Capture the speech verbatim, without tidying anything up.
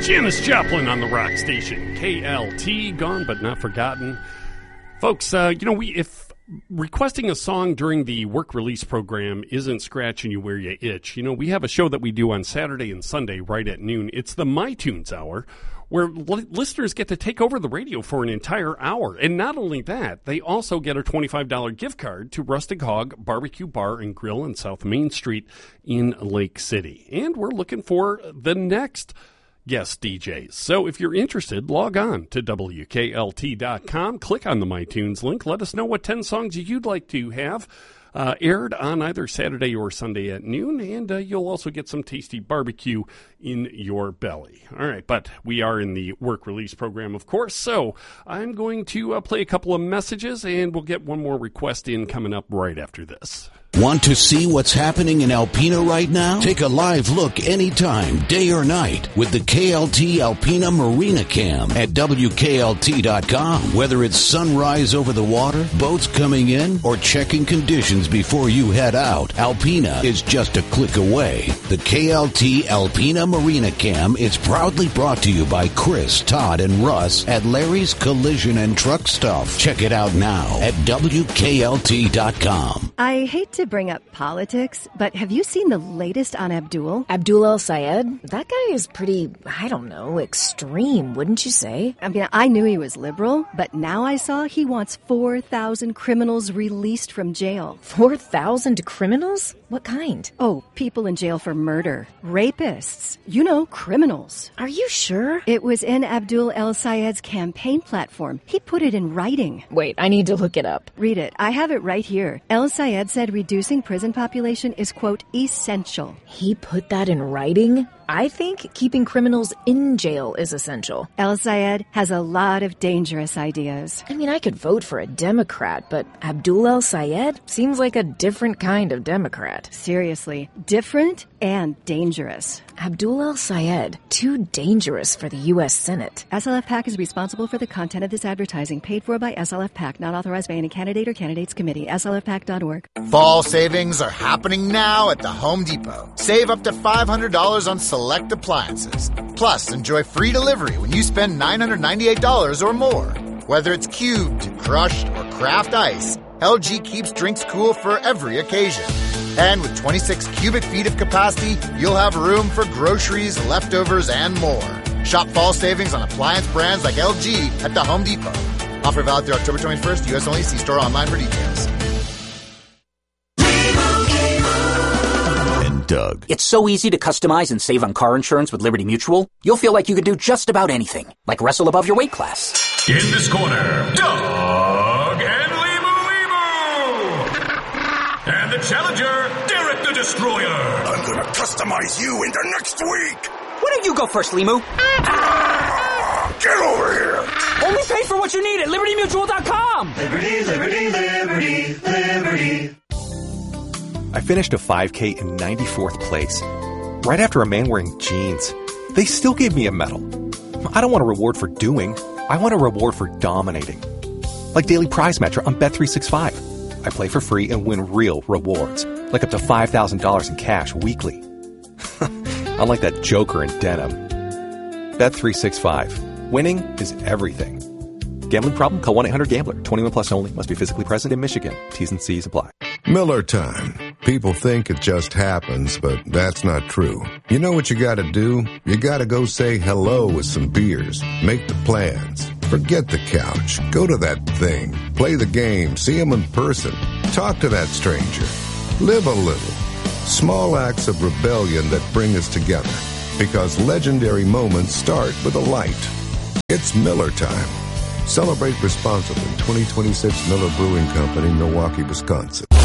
Janis Joplin on the rock station, K L T, gone but not forgotten. Folks, uh, you know, we if requesting a song during the work release program isn't scratching you where you itch, you know, we have a show that we do on Saturday and Sunday right at noon. It's the MyTunes Hour, where li- listeners get to take over the radio for an entire hour. And not only that, they also get a twenty-five dollars gift card to Rustic Hog Barbecue Bar and Grill in South Main Street in Lake City. And we're looking for the next guest D Js. So if you're interested, log on to W K L T dot com, click on the MyTunes link, let us know what ten songs you'd like to have uh, aired on either Saturday or Sunday at noon, and uh, you'll also get some tasty barbecue in your belly. All right, but we are in the work release program, of course, so I'm going to uh, play a couple of messages, and we'll get one more request in coming up right after this. Want to see what's happening in Alpena right now? Take a live look anytime, day or night, with the K L T Alpena Marina Cam at W K L T dot com. Whether it's sunrise over the water, boats coming in, or checking conditions before you head out, Alpena is just a click away. The K L T Alpena Marina Cam is proudly brought to you by Chris, Todd, and Russ at Larry's Collision and Truck Stuff. Check it out now at W K L T dot com. I hate to bring up politics, but have you seen the latest on Abdul? Abdul El-Sayed? That guy is pretty, I don't know, extreme, wouldn't you say? I mean, I knew he was liberal, but now I saw he wants four thousand criminals released from jail. four thousand criminals? What kind? Oh, people in jail for murder. Rapists. You know, criminals. Are you sure? It was in Abdul El-Sayed's campaign platform. He put it in writing. Wait, I need to look it up. Read it. I have it right here. El-Sayed said reducing prison population is, quote, essential. He put that in writing? I think keeping criminals in jail is essential. El-Sayed has a lot of dangerous ideas. I mean, I could vote for a Democrat, but Abdul El-Sayed seems like a different kind of Democrat. Seriously, different and dangerous. Abdul El-Sayed, too dangerous for the U S Senate. S L F PAC is responsible for the content of this advertising, paid for by S L F PAC, not authorized by any candidate or candidates committee. S L F pac dot org. Fall savings are happening now at the Home Depot. Save up to five hundred dollars on select appliances. Plus, enjoy free delivery when you spend nine hundred ninety-eight dollars or more. Whether it's cubed, crushed, or craft ice, L G keeps drinks cool for every occasion. And with twenty-six cubic feet of capacity, you'll have room for groceries, leftovers, and more. Shop fall savings on appliance brands like L G at the Home Depot. Offer valid through October twenty-first, U S only. See store online for details. Doug. It's so easy to customize and save on car insurance with Liberty Mutual. You'll feel like you could do just about anything, like wrestle above your weight class. In this corner, Doug and Limu Limu. And the challenger, Derek the Destroyer. I'm gonna customize you into next week. Why don't you go first, Limu? Ah, get over here. Only pay for what you need at Liberty Mutual dot com. Liberty, Liberty, Liberty, Liberty. I finished a five K in ninety-fourth place, right after a man wearing jeans. They still gave me a medal. I don't want a reward for doing. I want a reward for dominating. Like Daily Prize Matcher on Bet three sixty-five. I play for free and win real rewards, like up to five thousand dollars in cash weekly. Unlike that joker in denim. Bet three sixty-five. Winning is everything. Gambling problem? Call one eight hundred gambler. twenty-one plus only. Must be physically present in Michigan. T's and C's apply. Miller time. People think it just happens, but that's not true. You know what you gotta do? You gotta go say hello with some beers. Make the plans. Forget the couch. Go to that thing. Play the game. See them in person. Talk to that stranger. Live a little. Small acts of rebellion that bring us together. Because legendary moments start with a light. It's Miller time. Celebrate responsibly. twenty twenty-six Miller Brewing Company, Milwaukee, Wisconsin.